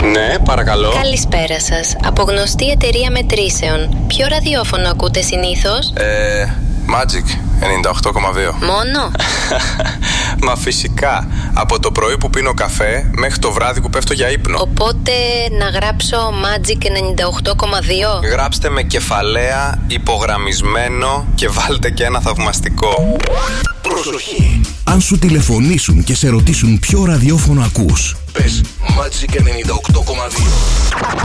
Ναι, παρακαλώ. Καλησπέρα σας. Από γνωστή εταιρεία μετρήσεων. Ποιο ραδιόφωνο ακούτε συνήθως? Magic 98,2. Μόνο? Μα φυσικά. Από το πρωί που πίνω καφέ μέχρι το βράδυ που πέφτω για ύπνο. Οπότε να γράψω Magic 98,2. Γράψτε με κεφαλαία, υπογραμμισμένο και βάλτε και ένα θαυμαστικό. Προσοχή! Αν σου τηλεφωνήσουν και σε ρωτήσουν ποιο ραδιόφωνο ακούς, πες Magic 98,2.